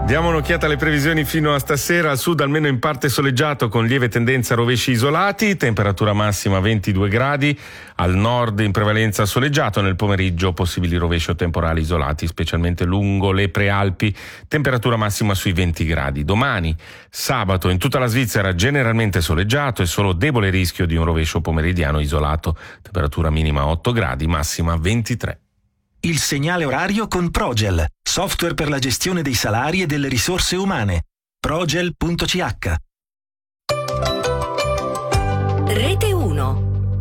Diamo un'occhiata alle previsioni fino a stasera. Al sud almeno in parte soleggiato con lieve tendenza a rovesci isolati, temperatura massima 22 gradi, al nord in prevalenza soleggiato, nel pomeriggio possibili rovesci o temporali isolati, specialmente lungo le prealpi, temperatura massima sui 20 gradi. Domani, sabato, in tutta la Svizzera generalmente soleggiato e solo debole rischio di un rovescio pomeridiano isolato, temperatura minima 8 gradi, massima 23. Il segnale orario con Progel, software per la gestione dei salari e delle risorse umane. Progel.ch. Rete 1.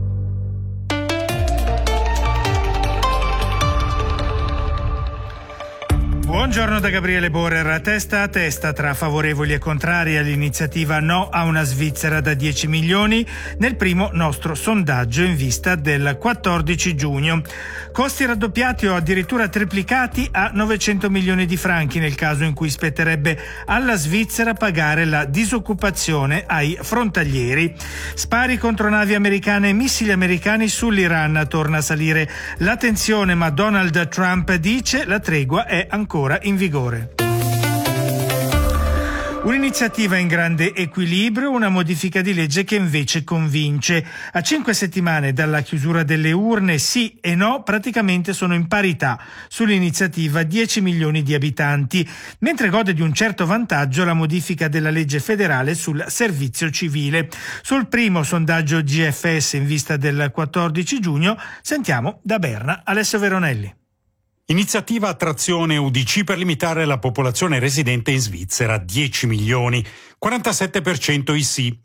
Buongiorno da Gabriele Borer. Testa a testa tra favorevoli e contrari all'iniziativa No a una Svizzera da 10 milioni nel primo nostro sondaggio in vista del 14 giugno. Costi raddoppiati o addirittura triplicati a 900 milioni di franchi nel caso in cui spetterebbe alla Svizzera pagare la disoccupazione ai frontalieri. Spari contro navi americane e missili americani sull'Iran. Torna a salire la tensione, ma Donald Trump dice la tregua è ancora in vigore. Un'iniziativa in grande equilibrio, una modifica di legge che invece convince. A 5 settimane dalla chiusura delle urne, sì e no praticamente sono in parità sull'iniziativa 10 milioni di abitanti, mentre gode di un certo vantaggio la modifica della legge federale sul servizio civile. Sul primo sondaggio GFS in vista del 14 giugno, sentiamo da Berna Alessio Veronelli. Iniziativa a trazione UDC per limitare la popolazione residente in Svizzera, 10 milioni, 47% i sì,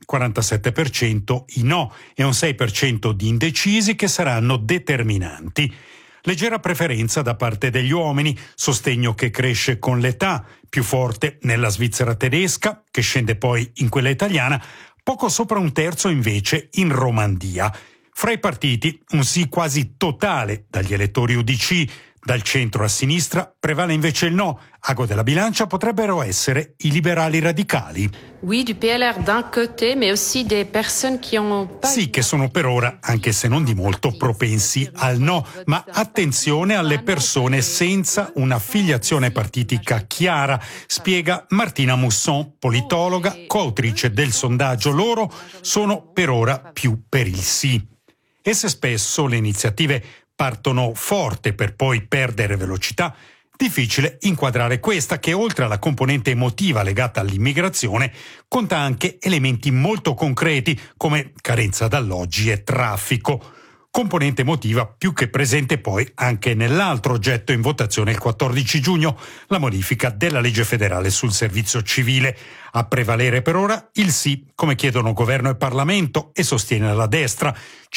47% i no e un 6% di indecisi che saranno determinanti. Leggera preferenza da parte degli uomini, sostegno che cresce con l'età, più forte nella Svizzera tedesca, che scende poi in quella italiana, poco sopra un terzo invece in Romandia. Fra i partiti un sì quasi totale dagli elettori UDC. Dal centro a sinistra prevale invece il no. Ago della bilancia potrebbero essere i liberali radicali. Oui, du PLR d'un côté, mais aussi des personnes qui ont pas... Sì, che sono per ora, anche se non di molto, propensi al no. Ma attenzione alle persone senza un'affiliazione partitica chiara, spiega Martina Musson, politologa, coautrice del sondaggio. Loro sono per ora più per il sì. E se spesso le iniziative partono forte per poi perdere velocità, difficile inquadrare questa che oltre alla componente emotiva legata all'immigrazione conta anche elementi molto concreti come carenza d'alloggi e traffico. Componente emotiva più che presente poi anche nell'altro oggetto in votazione il 14 giugno, la modifica della legge federale sul servizio civile. A prevalere per ora il sì, come chiedono governo e Parlamento e sostiene la destra,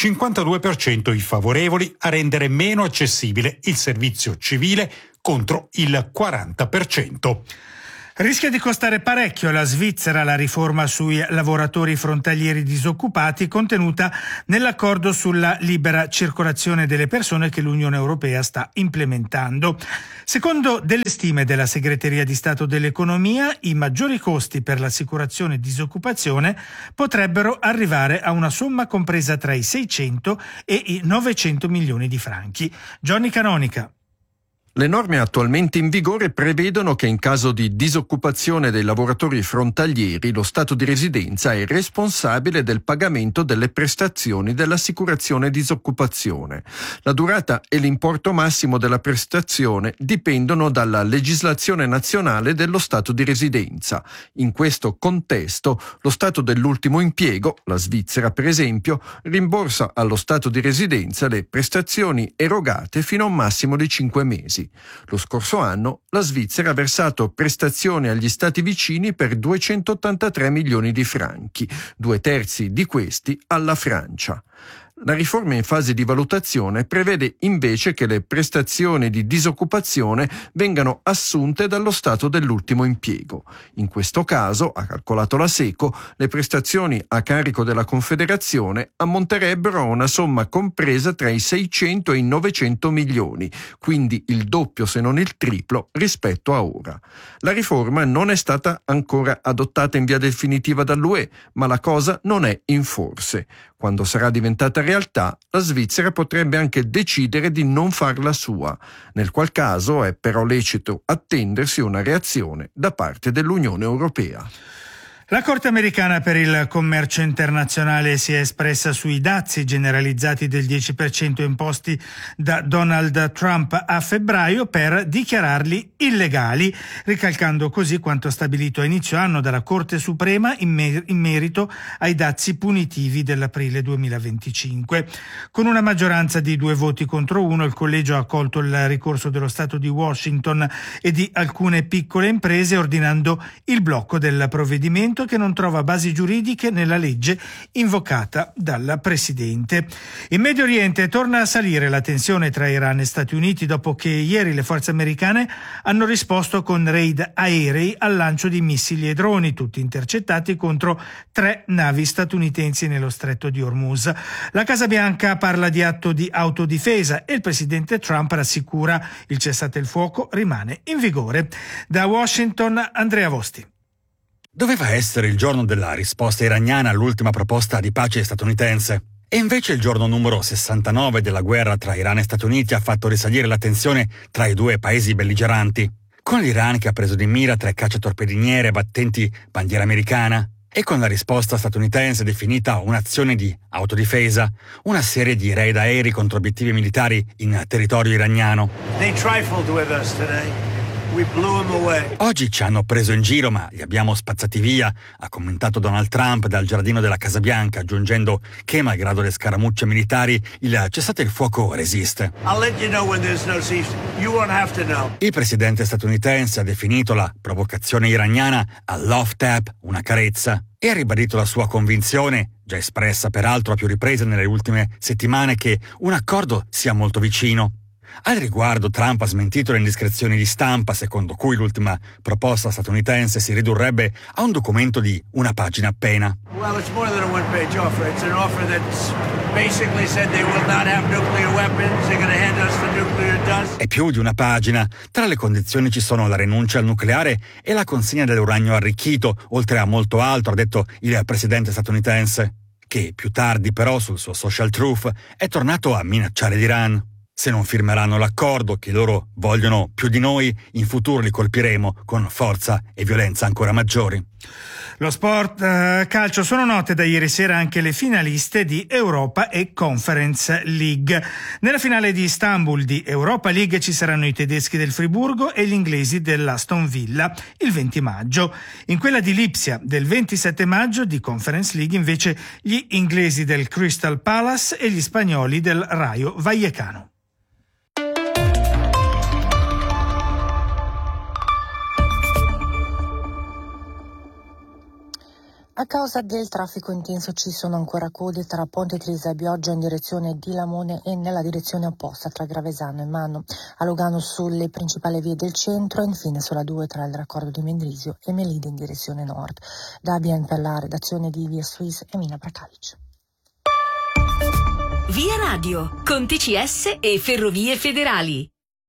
52% i favorevoli a rendere meno accessibile il servizio civile contro il 40%. Rischia di costare parecchio alla Svizzera la riforma sui lavoratori frontalieri disoccupati contenuta nell'accordo sulla libera circolazione delle persone che l'Unione Europea sta implementando. Secondo delle stime della Segreteria di Stato dell'Economia, i maggiori costi per l'assicurazione disoccupazione potrebbero arrivare a una somma compresa tra i 600 e i 900 milioni di franchi. Johnny Canonica. Le norme attualmente in vigore prevedono che in caso di disoccupazione dei lavoratori frontalieri lo Stato di residenza è responsabile del pagamento delle prestazioni dell'assicurazione disoccupazione. La durata e l'importo massimo della prestazione dipendono dalla legislazione nazionale dello Stato di residenza. In questo contesto, lo Stato dell'ultimo impiego, la Svizzera per esempio, rimborsa allo Stato di residenza le prestazioni erogate fino a un massimo di 5 mesi. Lo scorso anno la Svizzera ha versato prestazioni agli stati vicini per 283 milioni di franchi, 2/3 di questi alla Francia. La riforma in fase di valutazione prevede invece che le prestazioni di disoccupazione vengano assunte dallo Stato dell'ultimo impiego. In questo caso, ha calcolato la SECO, le prestazioni a carico della Confederazione ammonterebbero a una somma compresa tra i 600 e i 900 milioni, quindi il doppio se non il triplo rispetto a ora. La riforma non è stata ancora adottata in via definitiva dall'UE, ma la cosa non è in forse. Quando sarà diventata realtà, la Svizzera potrebbe anche decidere di non farla sua, nel qual caso è però lecito attendersi una reazione da parte dell'Unione Europea. La Corte americana per il commercio internazionale si è espressa sui dazi generalizzati del 10% imposti da Donald Trump a febbraio per dichiararli illegali, ricalcando così quanto stabilito a inizio anno dalla Corte Suprema in merito ai dazi punitivi dell'aprile 2025. Con una maggioranza di 2 voti contro 1, il collegio ha accolto il ricorso dello Stato di Washington e di alcune piccole imprese, ordinando il blocco del provvedimento che non trova basi giuridiche nella legge invocata dal Presidente. In Medio Oriente torna a salire la tensione tra Iran e Stati Uniti dopo che ieri le forze americane hanno risposto con raid aerei al lancio di missili e droni, tutti intercettati contro 3 navi statunitensi nello stretto di Hormuz. La Casa Bianca parla di atto di autodifesa e il presidente Trump rassicura il cessate il fuoco rimane in vigore. Da Washington, Andrea Vosti. Doveva essere il giorno della risposta iraniana all'ultima proposta di pace statunitense. E invece il giorno numero 69 della guerra tra Iran e Stati Uniti ha fatto risalire la tensione tra i 2 paesi belligeranti, con l'Iran che ha preso di mira 3 cacciatorpediniere battenti bandiera americana e con la risposta statunitense definita un'azione di autodifesa, una serie di raid aerei contro obiettivi militari in territorio iraniano. They trifled with us today. We blew them away. Oggi ci hanno preso in giro, ma li abbiamo spazzati via, ha commentato Donald Trump dal giardino della Casa Bianca, aggiungendo che, malgrado le scaramucce militari, il cessate il fuoco resiste. I'll let you know when there's no cease. You won't have to know. Il presidente statunitense ha definito la provocazione iraniana a love tap, una carezza, e ha ribadito la sua convinzione, già espressa peraltro a più riprese nelle ultime settimane, che un accordo sia molto vicino. Al riguardo Trump ha smentito le indiscrezioni di stampa secondo cui l'ultima proposta statunitense si ridurrebbe a un documento di una pagina appena. Well, it's more than a one-page offer. It's an offer that's basically said they will not have nuclear weapons. They're going to hand us the nuclear dust. È più di una pagina. Tra le condizioni ci sono la rinuncia al nucleare e la consegna dell'uranio arricchito, oltre a molto altro, ha detto il presidente statunitense, che più tardi però sul suo social truth è tornato a minacciare l'Iran. Se non firmeranno l'accordo che loro vogliono più di noi, in futuro li colpiremo con forza e violenza ancora maggiori. Lo sport calcio, sono note da ieri sera anche le finaliste di Europa e Conference League. Nella finale di Istanbul di Europa League ci saranno i tedeschi del Friburgo e gli inglesi dell'Aston Villa il 20 maggio. In quella di Lipsia del 27 maggio di Conference League invece gli inglesi del Crystal Palace e gli spagnoli del Rayo Vallecano. A causa del traffico intenso ci sono ancora code tra Ponte Tresa e Bioggia in direzione di Lamone e nella direzione opposta tra Gravesano e Mano, a Lugano sulle principali vie del centro e infine sulla 2 tra il raccordo di Mendrisio e Melide in direzione nord. Da Bien per la redazione di Via Suisse e Mina Prakalic. Via Radio, con TCS e Ferrovie Federali.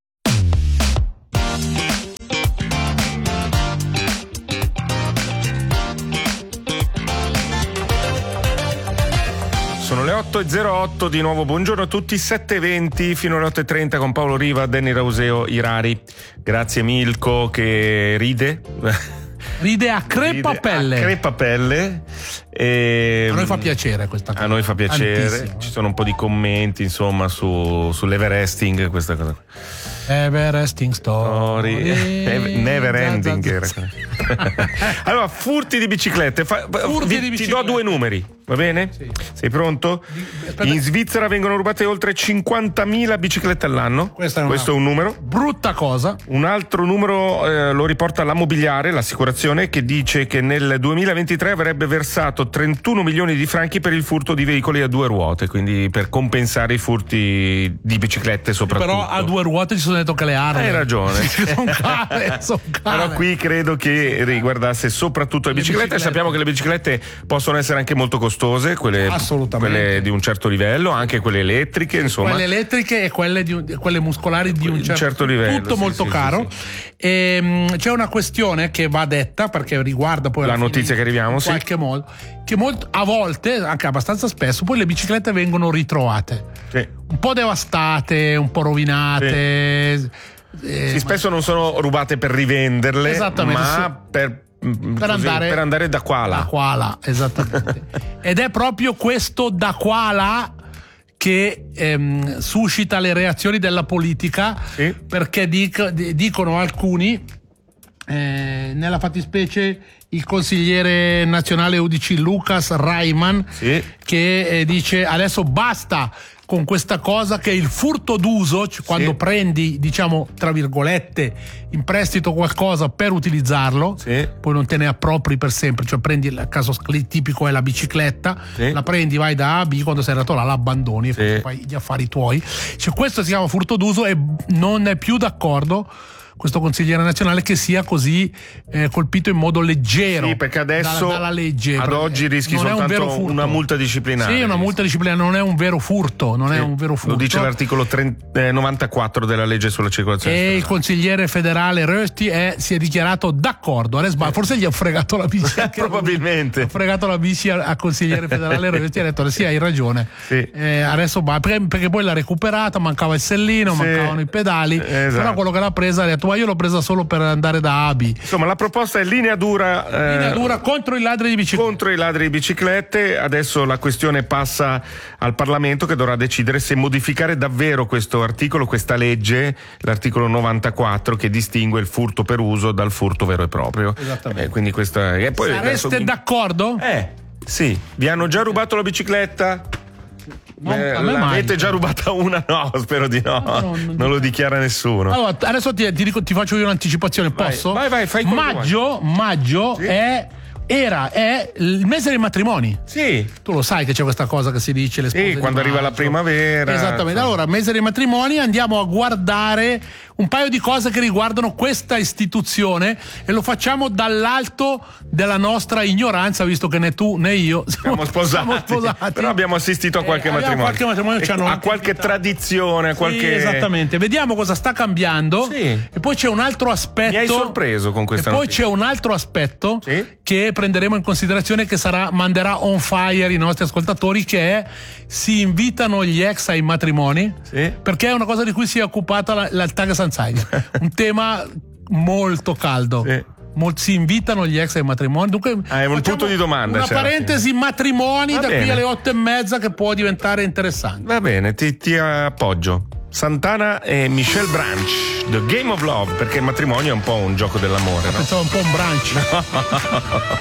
Sono le 8.08, di nuovo buongiorno a tutti, 7.20 fino alle 8.30 con Paolo Riva, Danny Rauseo, Irari. Grazie Milko che ride a crepapelle. A crepapelle. E a noi fa piacere questa cosa. A noi fa piacere. Tantissimo. Ci sono un po' di commenti insomma sull'Everesting, questa cosa. Everesting Story. Never ending era. Allora, furti di biciclette. Ti do 2 numeri, va bene? Sì. Sei pronto? In Svizzera vengono rubate oltre 50.000 biciclette all'anno. Questo è un numero. Brutta cosa. Un altro numero lo riporta la Mobiliare, l'assicurazione, che dice che nel 2023 avrebbe versato 31 milioni di franchi per il furto di veicoli a 2 ruote, quindi per compensare i furti di biciclette soprattutto. Però a 2 ruote ci sono detto che le armi. Hai ragione. Sono care. Però qui credo che riguardasse soprattutto le biciclette. Sappiamo che le biciclette possono essere anche molto costose. costose, quelle di un certo livello, anche quelle elettriche, insomma. Quelle elettriche e quelle muscolari di un certo livello. Tutto molto caro. E, c'è una questione che va detta, perché riguarda poi la notizia che arriviamo, in qualche modo, che a volte, anche abbastanza spesso, poi le biciclette vengono ritrovate. Sì. Un po' devastate, un po' rovinate. Sì, spesso non sono rubate per rivenderle, ma per andare da qua a là. Da qua a là, esattamente. Ed è proprio questo da qua a là che suscita le reazioni della politica, perché dicono alcuni, nella fattispecie il consigliere nazionale UDC Lucas Reimann, che dice adesso basta con questa cosa che è il furto d'uso, quando prendi, diciamo, tra virgolette, in prestito qualcosa per utilizzarlo, poi non te ne appropri per sempre, cioè prendi, il caso tipico è la bicicletta, la prendi, vai da A a B, quando sei arrivato là l'abbandoni e fai gli affari tuoi. Cioè, questo si chiama furto d'uso e non è più d'accordo questo consigliere nazionale che sia così colpito in modo leggero. Sì, perché adesso dalla legge. Ad oggi rischi soltanto una multa disciplinare. Sì, una multa disciplinare, non è un vero furto, non è un vero furto. Lo dice l'articolo 94 della legge sulla circolazione. E il consigliere federale Rösti si è dichiarato d'accordo. Forse gli ha fregato la bici. Probabilmente. Ha fregato la bici al consigliere federale Rösti e ha detto sì, hai ragione. Adesso va, perché poi l'ha recuperata, mancava il sellino, mancavano i pedali, però quello che l'ha presa ha detto io l'ho presa solo per andare da A a B. Insomma, la proposta è linea dura contro i ladri di biciclette. Contro i ladri di biciclette. Adesso la questione passa al Parlamento, che dovrà decidere se modificare davvero questo articolo, questa legge, l'articolo 94, che distingue il furto per uso dal furto vero e proprio. Esattamente. Quindi questa. E poi sareste d'accordo? Sì. Vi hanno già rubato la bicicletta? L'avete già rubata una? No, spero di no. Non lo dichiara nessuno. Allora, adesso ti faccio io un'anticipazione, posso? Vai, fai maggio è il mese dei matrimoni. Sì. Tu lo sai che c'è questa cosa che si dice, le spose quando arriva la primavera. Esattamente. Allora, mese dei matrimoni, andiamo a guardare un paio di cose che riguardano questa istituzione e lo facciamo dall'alto della nostra ignoranza, visto che né tu né io siamo sposati. Però abbiamo assistito a qualche matrimonio. A qualche tradizione, a qualche. Sì, esattamente. Vediamo cosa sta cambiando. E poi c'è un altro aspetto. Mi hai sorpreso con questa notizia. Poi c'è un altro aspetto che prenderemo in considerazione, che manderà on fire i nostri ascoltatori, che è: si invitano gli ex ai matrimoni, perché è una cosa di cui si è occupata la Tag Sanzaiga, un tema molto caldo. Si invitano gli ex ai matrimoni. Dunque è un punto di domanda. Una parentesi matrimoni da qui alle 8:30, che può diventare interessante. Va bene, ti appoggio. Santana e Michelle Branch, The Game of Love, perché il matrimonio è un po' un gioco dell'amore, no? Pensavo un po' un brunch.